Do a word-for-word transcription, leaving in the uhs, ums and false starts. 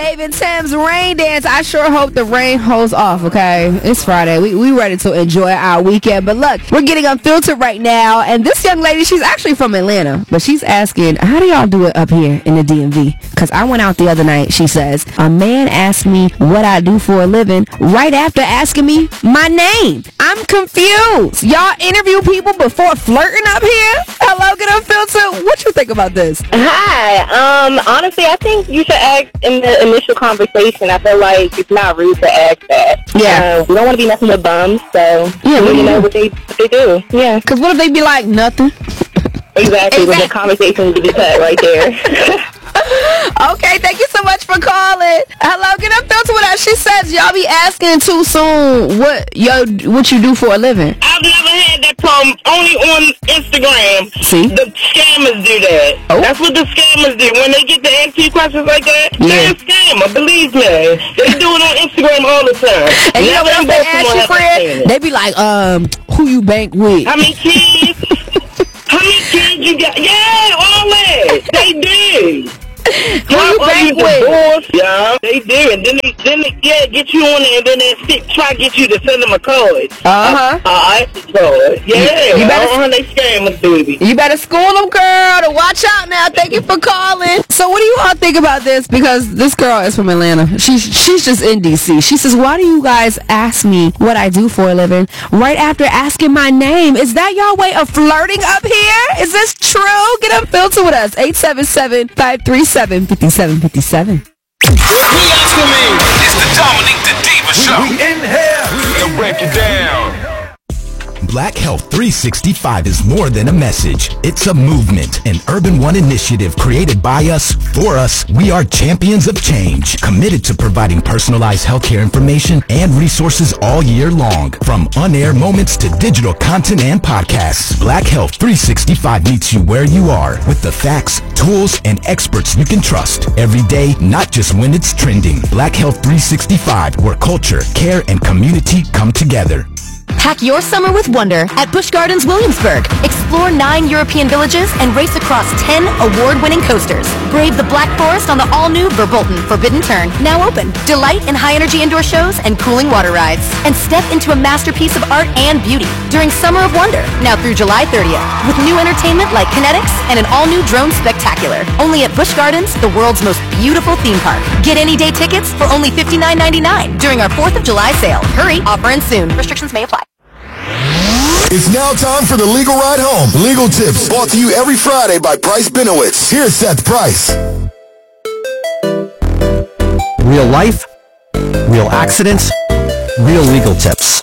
David Tim's Rain Dance. I sure hope the rain holds off, okay? It's Friday. We we ready to enjoy our weekend. But look, we're getting unfiltered right now. And this young lady, she's actually from Atlanta. But she's asking, how do y'all do it up here in the D M V? Because I went out the other night, she says, a man asked me what I do for a living right after asking me my name. I'm confused. Y'all interview people before flirting up here? Hello, get unfiltered. What you think about this? Hi. Um, honestly, I think you should ask in the initial conversation. I feel like it's not rude to ask that. Yeah. Uh, we don't want to be messing with bums, so yeah, we you know what they, what they do. Yeah. Because what if they be like, nothing? Exactly. When the conversation would be cut right there. Okay, thank you so much for calling. Hello, get unfiltered with us. She says y'all be asking too soon what yo what you do for a living. I've never had that problem. Only on Instagram. See? The scammers do that. Oh. That's what the scammers do. When they get to ask you questions like that, Yeah. they're a scammer. Believe me. They do it on Instagram all the time. And you know what else Never in they ask Baltimore you, have I friend? seen it. They be like, um, who you bank with? How many kids? How many kids you got? Yeah, all that. They do. Who you bank with? Divorce? Yeah, they do. And then they, then they, yeah, get you on there, and then they sit, try to get you to send them a card. Uh-huh. Uh, I card. Yeah, You better- uh-huh, they scammers, baby. You better school them, girl, to watch out now. Thank you for calling. So what do you all think about this? Because this girl is from Atlanta. She's, she's just in D C. She says, why do you guys ask me what I do for a living right after asking my name? Is that y'all way of flirting up here? Is this true? Get unfiltered with us. eight seven seven, five three seven, five seven five seven. We asking me. It's the Dominique the Diva Show. We in here. To break it down. Black Health three sixty-five is more than a message. It's a movement, an Urban One initiative created by us, for us. We are champions of change, committed to providing personalized healthcare information and resources all year long. From on-air moments to digital content and podcasts, Black Health three sixty-five meets you where you are with the facts, tools, and experts you can trust. Every day, not just when it's trending. Black Health three sixty-five, where culture, care, and community come together. Pack your summer with wonder at Busch Gardens Williamsburg. Explore nine European villages and race across ten award-winning coasters. Brave the Black Forest on the all-new Verbolten Forbidden Turn, now open. Delight in high-energy indoor shows and cooling water rides. And step into a masterpiece of art and beauty during Summer of Wonder, now through July thirtieth, with new entertainment like Kinetics and an all-new drone spectacular. Only at Busch Gardens, the world's most beautiful theme park. Get any day tickets for only fifty-nine ninety-nine during our fourth of July sale. Hurry, offer ends soon. Restrictions may apply. It's now time for the Legal Ride Home. Legal tips brought to you every Friday by Price Benowitz. Here's Seth Price. Real life, real accidents, real legal tips.